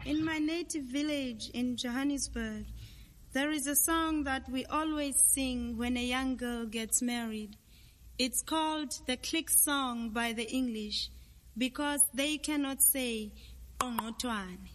In my native village in Johannesburg, there is a song that we always sing when a young girl gets married. It's called the click song by the English because they cannot say "Ongotwane."